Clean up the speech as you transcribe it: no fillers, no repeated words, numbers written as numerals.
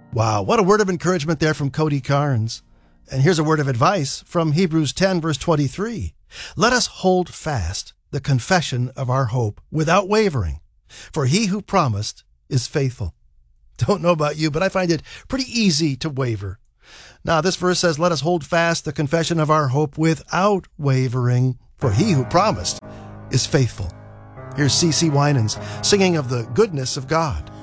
Wow, what a word of encouragement there from Cody Carnes. And here's a word of advice from Hebrews 10, verse 23. Let us hold fast the confession of our hope without wavering, for he who promised is faithful. Don't know about you, but I find it pretty easy to waver. Now, this verse says, let us hold fast the confession of our hope without wavering, for he who promised is faithful. Here's C.C. Winans singing of the goodness of God.